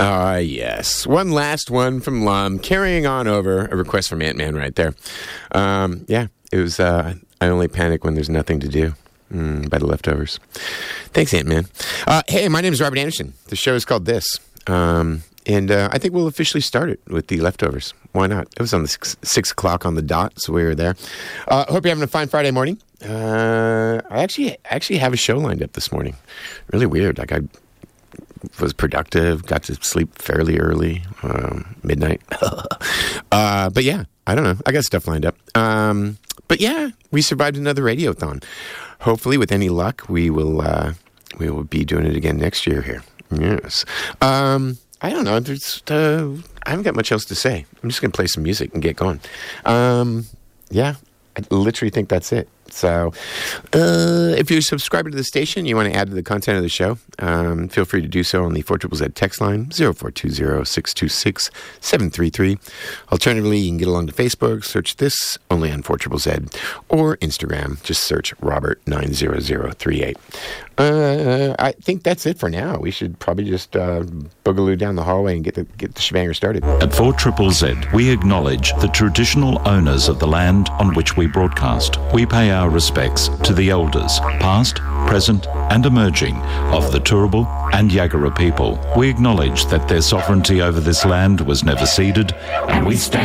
Yes. One last one from Lum, carrying on over a request from Ant-Man right there. Yeah, it was I Only Panic When There's Nothing to Do by The Leftovers. Thanks, Ant-Man. Hey, my name is Robert Anderson. The show is called This. And I think we'll officially start it with The Leftovers. Why not? It was on the 6 o'clock on the dot, so we were there. Hope you're having a fine Friday morning. I actually have a show lined up this morning. Really weird. Like, I was productive, got to sleep fairly early, midnight. But yeah, I don't know. I got stuff lined up. But yeah, we survived another radiothon. Hopefully, with any luck, we will be doing it again next year here. Yes. I don't know. I haven't got much else to say. I'm just going to play some music and get going. Yeah, I literally think that's it. So, if you're a subscriber to the station, you want to add to the content of the show, feel free to do so on the 4ZZZ text line, 0420-626-733. Alternatively, you can get along to Facebook, search this, only on 4ZZZ, or Instagram, just search Robert90038. I think that's it for now. We should probably just boogaloo down the hallway and get the shebanger started. At 4ZZZ, we acknowledge the traditional owners of the land on which we broadcast. We pay our respects to the elders, past, present, and emerging, of the Turrbal and Yagara people. We acknowledge that their sovereignty over this land was never ceded, and we stand